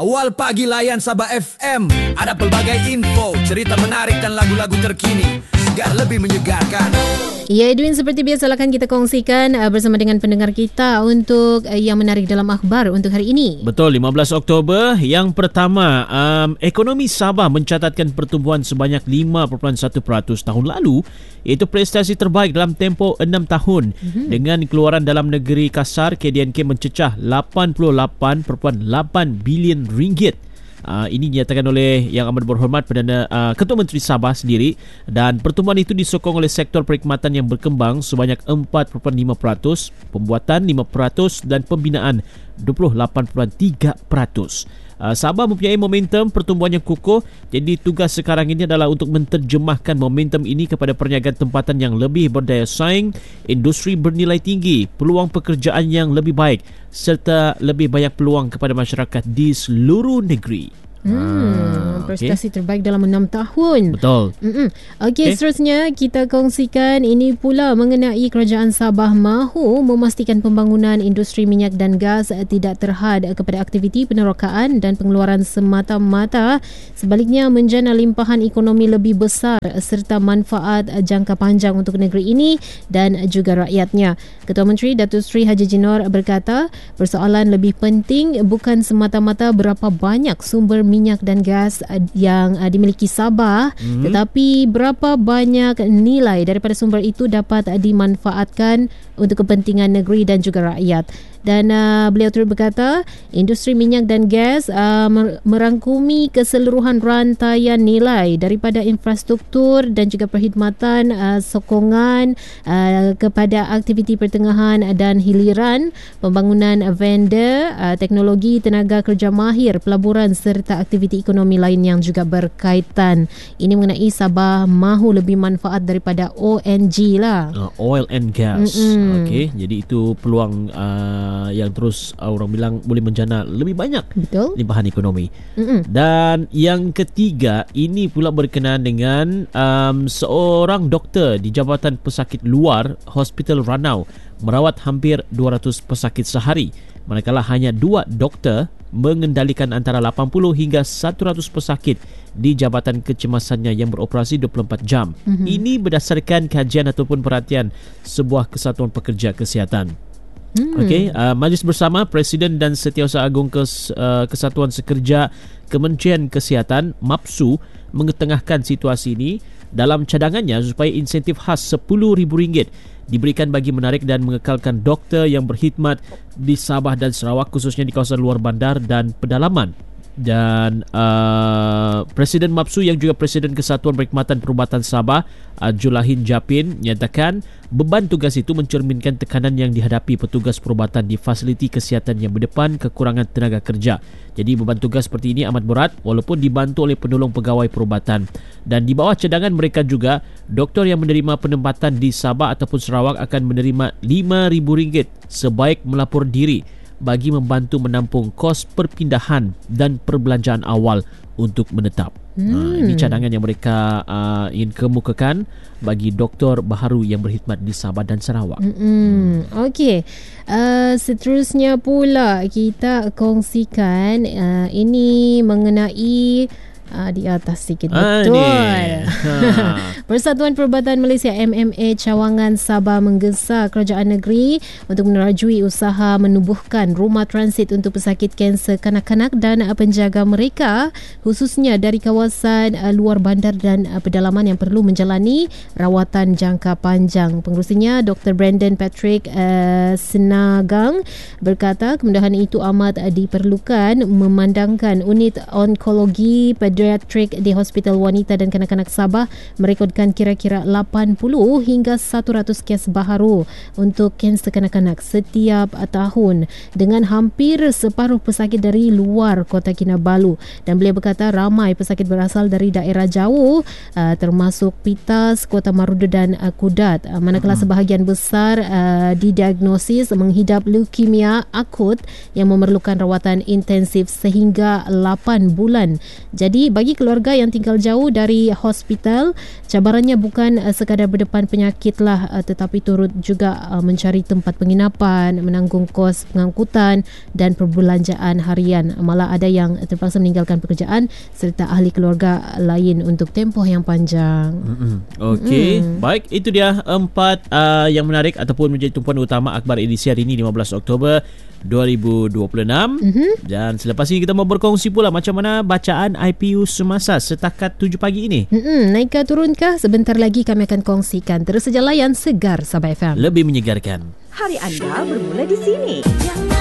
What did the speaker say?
Awal pagi layan Sabah FM. Ada pelbagai info, cerita menarik dan lagu-lagu terkini agar lebih menyegarkan. Ya, Edwin, seperti biasa akan kita kongsikan bersama dengan pendengar kita untuk yang menarik dalam akhbar untuk hari ini. Betul, 15 Oktober. Yang pertama, ekonomi Sabah mencatatkan pertumbuhan sebanyak 5.1% tahun lalu, iaitu prestasi terbaik dalam tempoh 6 tahun. Dengan keluaran dalam negeri kasar, KDNK mencecah 88.8 bilion ringgit. Ini dinyatakan oleh Yang Amat Berhormat Perdana Ketua Menteri Sabah sendiri, dan pertumbuhan itu disokong oleh sektor perkhidmatan yang berkembang sebanyak 4.5%, pembuatan 5% dan pembinaan 28.3%. Sabah mempunyai momentum pertumbuhan yang kukuh, jadi tugas sekarang ini adalah untuk menterjemahkan momentum ini kepada perniagaan tempatan yang lebih berdaya saing, industri bernilai tinggi, peluang pekerjaan yang lebih baik serta lebih banyak peluang kepada masyarakat di seluruh negeri. Prestasi terbaik dalam 6 tahun. Betul. Okey, seterusnya kita kongsikan ini pula mengenai kerajaan Sabah mahu memastikan pembangunan industri minyak dan gas tidak terhad kepada aktiviti penerokaan dan pengeluaran semata-mata, sebaliknya menjana limpahan ekonomi lebih besar serta manfaat jangka panjang untuk negeri ini dan juga rakyatnya. Ketua Menteri Datuk Seri Haji Jinor berkata, persoalan lebih penting bukan semata-mata berapa banyak sumber minyak dan gas yang dimiliki Sabah, tetapi berapa banyak nilai daripada sumber itu dapat dimanfaatkan untuk kepentingan negeri dan juga rakyat. Dan beliau turut berkata, industri minyak dan gas merangkumi keseluruhan rantaian nilai daripada infrastruktur dan juga perkhidmatan, sokongan kepada aktiviti pertengahan dan hiliran, pembangunan vendor, teknologi, tenaga kerja mahir, pelaburan serta aktiviti ekonomi lain yang juga berkaitan. Ini mengenai Sabah mahu lebih manfaat daripada ONG lah. Oil and gas. Okey, jadi itu peluang yang terus orang bilang boleh menjana lebih banyak. Betul. Limpahan ekonomi. Dan yang ketiga, ini pula berkenaan dengan seorang doktor di Jabatan Pesakit Luar Hospital Ranau merawat hampir 200 pesakit sehari, manakala hanya 2 doktor mengendalikan antara 80 hingga 100 pesakit di jabatan kecemasannya yang beroperasi 24 jam. Ini berdasarkan kajian ataupun perhatian sebuah kesatuan pekerja kesihatan. Okey, Majlis Bersama Presiden dan Setiausaha Agung Kesatuan Sekerja Kementerian Kesihatan MAPSU mengetengahkan situasi ini dalam cadangannya supaya insentif khas RM10,000 diberikan bagi menarik dan mengekalkan doktor yang berkhidmat di Sabah dan Sarawak, khususnya di kawasan luar bandar dan pedalaman. Dan Presiden MAPSU yang juga Presiden Kesatuan Perkhidmatan Perubatan Sabah, Julahin Japin, menyatakan beban tugas itu mencerminkan tekanan yang dihadapi petugas perubatan di fasiliti kesihatan yang berdepan kekurangan tenaga kerja. Jadi beban tugas seperti ini amat berat walaupun dibantu oleh penolong pegawai perubatan. Dan di bawah cadangan mereka juga, doktor yang menerima penempatan di Sabah ataupun Sarawak akan menerima RM5,000 sebaik melapor diri bagi membantu menampung kos perpindahan dan perbelanjaan awal untuk menetap. Ini cadangan yang mereka ingin kemukakan bagi doktor baharu yang berkhidmat di Sabah dan Sarawak. Okey, seterusnya pula kita kongsikan ini mengenai di atas sikit, betul. Persatuan Perubatan Malaysia MMA Cawangan Sabah menggesa kerajaan negeri untuk menerajui usaha menubuhkan rumah transit untuk pesakit kanser kanak-kanak dan penjaga mereka, khususnya dari kawasan luar bandar dan pedalaman yang perlu menjalani rawatan jangka panjang. Pengerusinya Dr. Brandon Patrick Senagang berkata kemudahan itu amat diperlukan memandangkan unit onkologi pediatrik di Hospital Wanita dan Kanak-kanak Sabah merekodkan kira-kira 80 hingga 100 kes baharu untuk kanser kanak-kanak setiap tahun dengan hampir separuh pesakit dari luar Kota Kinabalu. Dan beliau berkata ramai pesakit berasal dari daerah jauh termasuk Pitas, Kota Marudu dan Kudat, manakala sebahagian besar didiagnosis menghidap leukemia akut yang memerlukan rawatan intensif sehingga 8 bulan. Jadi bagi keluarga yang tinggal jauh dari hospital, cabarannya bukan sekadar berdepan penyakit lah, tetapi turut juga mencari tempat penginapan, menanggung kos pengangkutan dan perbelanjaan harian. Malah ada yang terpaksa meninggalkan pekerjaan serta ahli keluarga lain untuk tempoh yang panjang. Okey, baik, itu dia 4 yang menarik ataupun menjadi tumpuan utama akhbar edisi hari ini 15 Oktober 2026. Dan selepas ini kita mau berkongsi pula macam mana bacaan IPU semasa setakat 7 pagi ini. Naik ke turunkah? Sebentar lagi kami akan kongsikan. Terus saja layan Segar Sabah FM. Lebih menyegarkan. Hari anda bermula di sini.